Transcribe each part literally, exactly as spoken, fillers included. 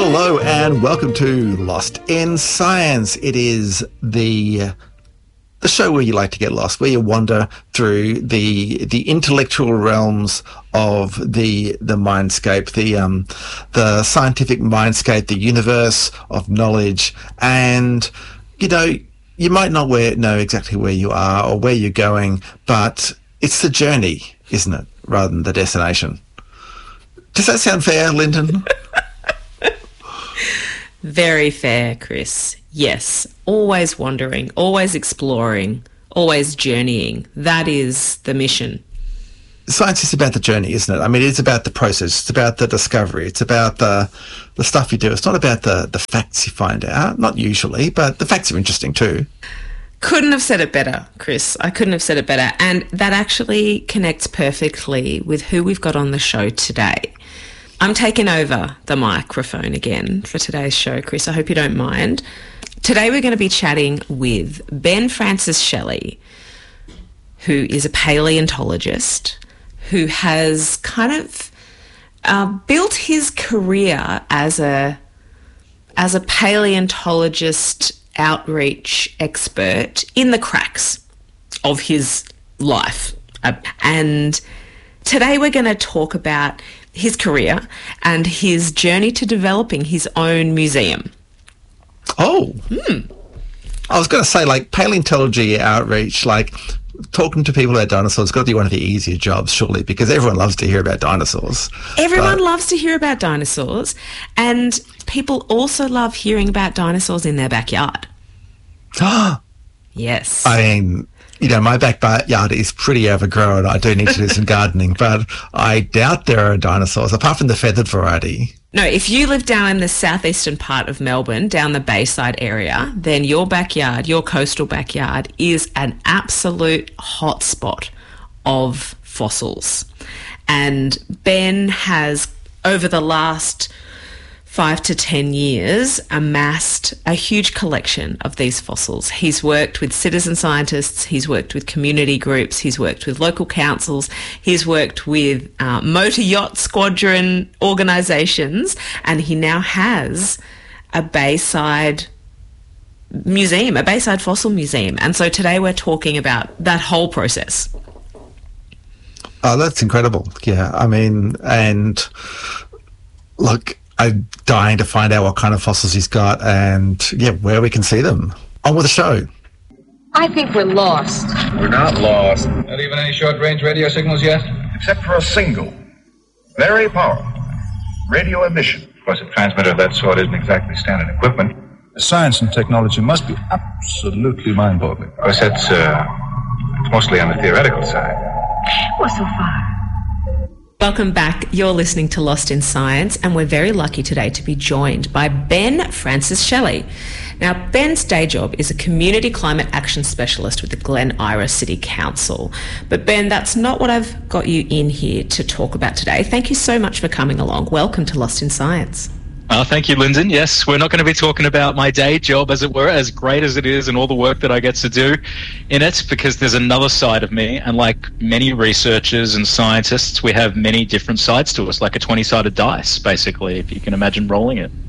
Hello and welcome to Lost in Science. It is the the show where you like to get lost, where you wander through the the intellectual realms of the the mindscape, the um the scientific mindscape, the universe of knowledge, and you know you might not where, know exactly where you are or where you're going, but it's the journey, isn't it, rather than the destination? Does that sound fair, Lyndon? Very fair, Chris. Yes, always wandering, always exploring, always journeying. That is the mission. Science is about the journey, isn't it? I mean, it's about the process. It's about the discovery. It's about the the stuff you do. It's not about the, the facts you find out. Not usually, but the facts are interesting too. Couldn't have said it better, Chris. I couldn't have said it better. And that actually connects perfectly with who we've got on the show today. I'm taking over the microphone again for today's show, Chris. I hope you don't mind. Today we're going to be chatting with Ben Francis Shelley, who is a paleontologist who has kind of uh, built his career as a as a paleontologist outreach expert in the cracks of his life. Uh, and today we're going to talk about his career and his journey to developing his own museum. Oh. Hmm. I was going to say, like, paleontology outreach, like, talking to people about dinosaurs has got to be one of the easier jobs, surely, because everyone loves to hear about dinosaurs. Everyone but... loves to hear about dinosaurs, and people also love hearing about dinosaurs in their backyard. Yes. I mean... You know, my backyard is pretty overgrown. I do need to do some gardening, but I doubt there are dinosaurs, apart from the feathered variety. No, if you live down in the southeastern part of Melbourne, down the Bayside area, then your backyard, your coastal backyard, is an absolute hotspot of fossils. And Ben has, over the last five to ten years, amassed a huge collection of these fossils. He's worked with citizen scientists, he's worked with community groups, he's worked with local councils, he's worked with uh, motor yacht squadron organisations, and he now has a Bayside museum, a Bayside fossil museum. And so today we're talking about that whole process. Oh, that's incredible. Yeah, I mean, and look, I'm dying to find out what kind of fossils he's got and, yeah, where we can see them. On with the show. I think we're lost. We're not lost. Not even any short-range radio signals yet? Except for a single, very powerful radio emission. Of course, a transmitter of that sort isn't exactly standard equipment. The science and technology must be absolutely mind-boggling. Of course, that's uh, it's mostly on the theoretical side. Well, so far. Welcome back. You're listening to Lost in Science, and we're very lucky today to be joined by Ben Francis Shelley. Now, Ben's day job is a community climate action specialist with the Glen Ira City Council. But Ben, that's not what I've got you in here to talk about today. Thank you so much for coming along. Welcome to Lost in Science. Uh, thank you, Lyndon. Yes, we're not going to be talking about my day job, as it were, as great as it is and all the work that I get to do in it, because there's another side of me. And like many researchers and scientists, we have many different sides to us, like a twenty-sided dice, basically, if you can imagine rolling it.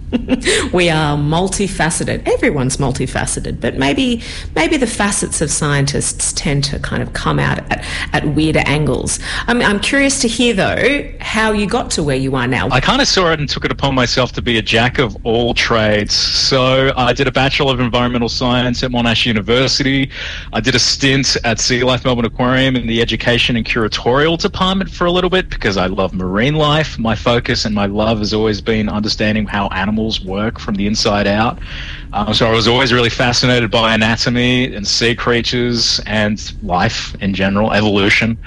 We are multifaceted. Everyone's multifaceted, but maybe maybe the facets of scientists tend to kind of come out at, at weirder angles. I'm, I'm curious to hear, though, how you got to where you are now. I kind of saw it and took it upon myself to be a jack of all trades. So I did a Bachelor of Environmental Science at Monash University. I did a stint at Sea Life Melbourne Aquarium in the Education and Curatorial Department for a little bit because I love marine life. My focus and my love has always been understanding how animals work from the inside out. Um, so I was always really fascinated by anatomy and sea creatures and life in general, evolution.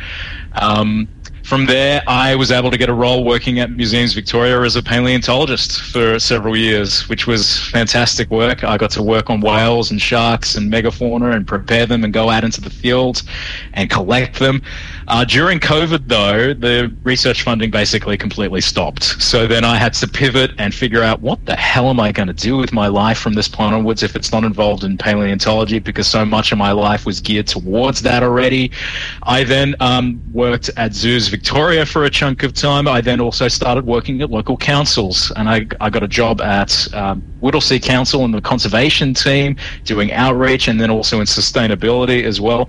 Um, From there, I was able to get a role working at Museums Victoria as a paleontologist for several years, which was fantastic work. I got to work on whales and sharks and megafauna and prepare them and go out into the field and collect them. Uh, during COVID, though, the research funding basically completely stopped. So then I had to pivot and figure out what the hell am I going to do with my life from this point onwards if it's not involved in paleontology, because so much of my life was geared towards that already. I then um, worked at Zoos Victoria Victoria for a chunk of time. I then also started working at local councils, and I, I got a job at um, Whittlesea Council in the conservation team, doing outreach, and then also in sustainability as well.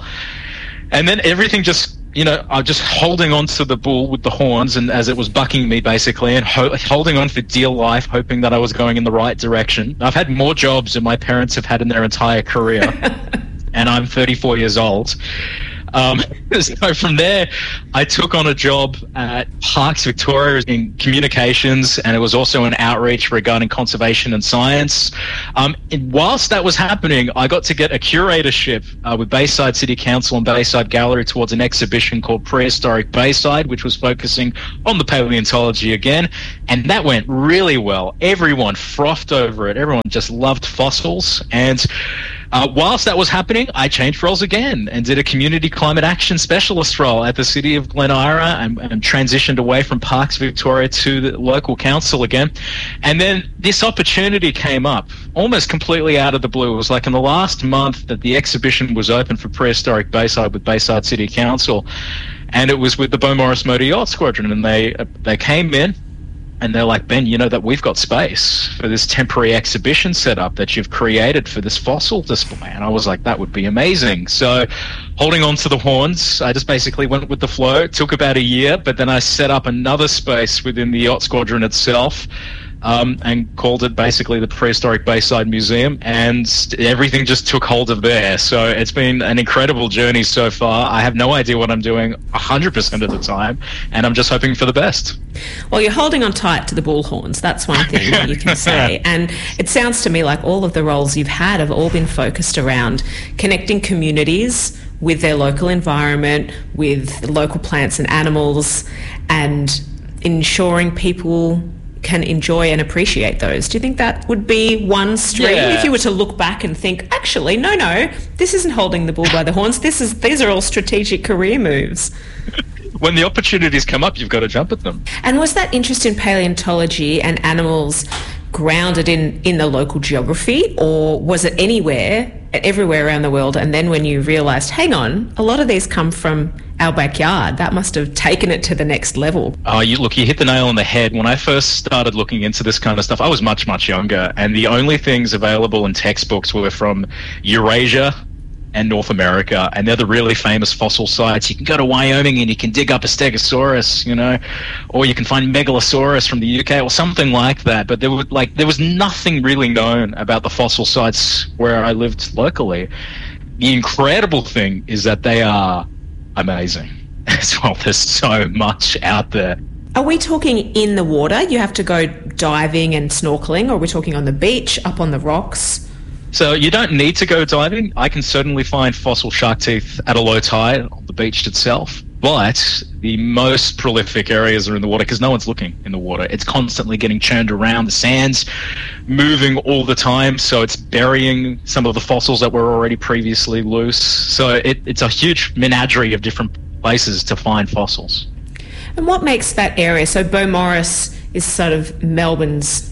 And then everything just, you know, I was just holding on to the bull with the horns, and as it was bucking me basically, and ho- holding on for dear life, hoping that I was going in the right direction. I've had more jobs than my parents have had in their entire career, and I'm thirty-four years old. Um, so from there, I took on a job at Parks Victoria in communications, and it was also an outreach regarding conservation and science. Um, and whilst that was happening, I got to get a curatorship uh, with Bayside City Council and Bayside Gallery towards an exhibition called Prehistoric Bayside, which was focusing on the paleontology again, and that went really well. Everyone frothed over it. Everyone just loved fossils, and Uh, whilst that was happening, I changed roles again and did a community climate action specialist role at the City of Glen Ira, and, and transitioned away from Parks Victoria to the local council again. And then this opportunity came up almost completely out of the blue. It was like in the last month that the exhibition was open for Prehistoric Bayside with Bayside City Council, and it was with the Beaumaris Motor Yacht Squadron, and they uh, they came in. And they're like, Ben, you know that we've got space for this temporary exhibition setup that you've created for this fossil display. And I was like, that would be amazing. So holding on to the horns, I just basically went with the flow. It took about a year, but then I set up another space within the Yacht Squadron itself, um, and called it basically the Prehistoric Bayside Museum, and everything just took hold of there. So it's been an incredible journey so far. I have no idea what I'm doing one hundred percent of the time, and I'm just hoping for the best. Well, you're holding on tight to the bullhorns. That's one thing that you can say. And it sounds to me like all of the roles you've had have all been focused around connecting communities with their local environment, with local plants and animals, and ensuring people can enjoy and appreciate those. Do you think that would be one stream? Yeah. If you were to look back and think, actually, no, no, this isn't holding the bull by the horns. This is these are all strategic career moves. When the opportunities come up, you've got to jump at them. And was that interest in paleontology and animals grounded in, in the local geography, or was it anywhere, everywhere around the world? And then when you realised, hang on, a lot of these come from our backyard, that must have taken it to the next level. Oh, you look, you hit the nail on the head. When I first started looking into this kind of stuff, I was much, much younger, and the only things available in textbooks were from Eurasia and North America, and they're the really famous fossil sites. You can go to Wyoming and you can dig up a Stegosaurus, you know, or you can find Megalosaurus from the U K or something like that. But there was like there was nothing really known about the fossil sites where I lived locally. The incredible thing is that they are amazing as well. There's so much out there. Are we talking in the water? You have to go diving and snorkeling, or are we talking on the beach, up on the rocks? So you don't need to go diving. I can certainly find fossil shark teeth at a low tide on the beach itself, but the most prolific areas are in the water because no one's looking in the water. It's constantly getting churned around. The sand's moving all the time, so it's burying some of the fossils that were already previously loose. So it, it's a huge menagerie of different places to find fossils. And what makes that area, so Beaumaris is sort of Melbourne's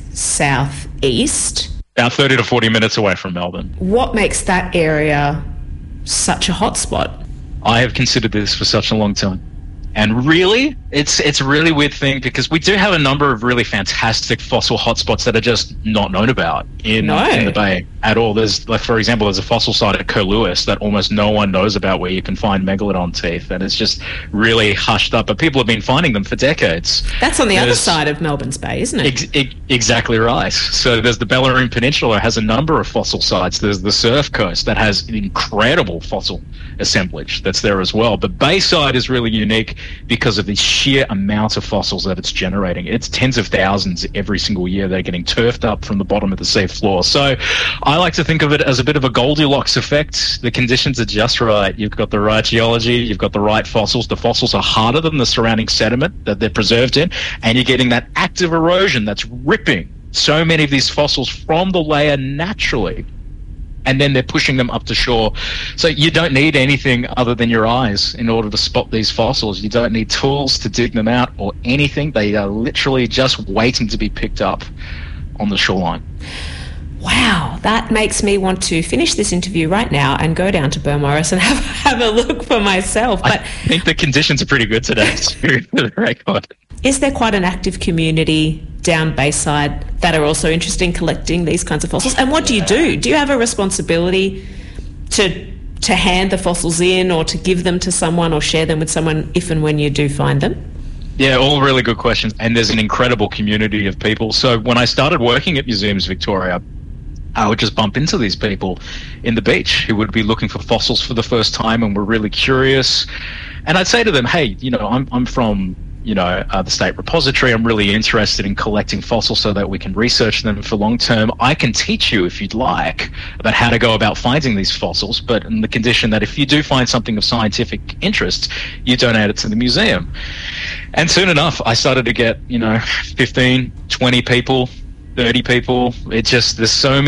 southeast, about thirty to forty minutes away from Melbourne. What makes that area such a hotspot? I have considered this for such a long time. And really, it's it's a really weird thing because we do have a number of really fantastic fossil hotspots that are just not known about in, no. in the Bay at all. There's, like, for example, there's a fossil site at Curlewis that almost no one knows about where you can find megalodon teeth, and it's just really hushed up. But people have been finding them for decades. That's on the there's, other side of Melbourne's Bay, isn't it? Ex- ex- exactly right. So there's the Bellarine Peninsula has a number of fossil sites. There's the Surf Coast that has an incredible fossil assemblage that's there as well. But Bayside is really unique because of the sheer amount of fossils that it's generating. It's tens of thousands every single year that are getting turfed up from the bottom of the sea floor. So I like to think of it as a bit of a Goldilocks effect. The conditions are just right. You've got the right geology, you've got the right fossils. The fossils are harder than the surrounding sediment that they're preserved in, and you're getting that active erosion that's ripping so many of these fossils from the layer naturally, and then they're pushing them up to shore. So you don't need anything other than your eyes in order to spot these fossils. You don't need tools to dig them out or anything. They are literally just waiting to be picked up on the shoreline. Wow, that makes me want to finish this interview right now and go down to Beaumaris and have, have a look for myself. But I think the conditions are pretty good today, too, for the record. Is there quite an active community down Bayside that are also interested in collecting these kinds of fossils? And what do you do? Do you have a responsibility to to hand the fossils in or to give them to someone or share them with someone if and when you do find them? Yeah, all really good questions. And there's an incredible community of people. So when I started working at Museums Victoria, I would just bump into these people in the beach who would be looking for fossils for the first time and were really curious. And I'd say to them, hey, you know, I'm I'm from, you know, uh, the State Repository. I'm really interested in collecting fossils so that we can research them for long term. I can teach you, if you'd like, about how to go about finding these fossils, but in the condition that if you do find something of scientific interest, you donate it to the museum. And soon enough, I started to get, you know, fifteen, twenty people, thirty people. It just, there's so many